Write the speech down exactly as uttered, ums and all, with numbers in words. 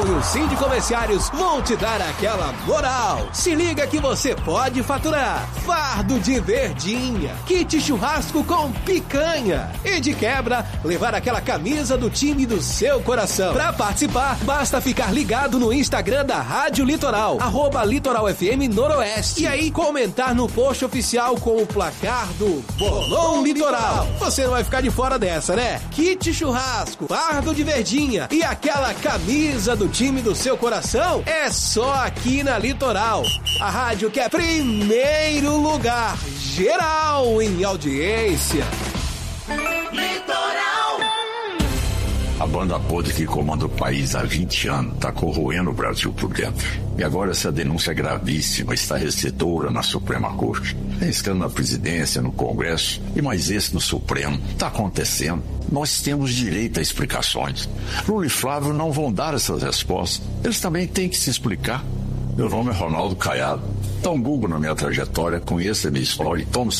e o Cindy Comerciários vão te dar aquela moral. Se liga que você pode faturar. Fardo de verdinha, kit churrasco com picanha e de quebra, levar aquela camisa do time do seu coração. Pra participar, basta ficar ligado no Instagram da Rádio Litoral, arroba Litoral F M Noroeste, e aí comentar no post oficial com o placar do Bolão Litoral. Você não vai ficar de fora dessa, né? Kit churrasco, fardo de verdinha e aquela camisa do time do seu coração é só aqui na Litoral. A rádio que é primeiro lugar geral em audiência. Litoral! A banda podre que comanda o país há vinte anos está corroendo o Brasil por dentro. E agora essa denúncia gravíssima está recebedora na Suprema Corte. Tem escândalo na presidência, no Congresso e mais esse no Supremo. Está acontecendo. Nós temos direito a explicações. Lula e Flávio não vão dar essas respostas. Eles também têm que se explicar. Meu nome é Ronaldo Caiado. Dá um Google na minha trajetória, conheça a minha história e tome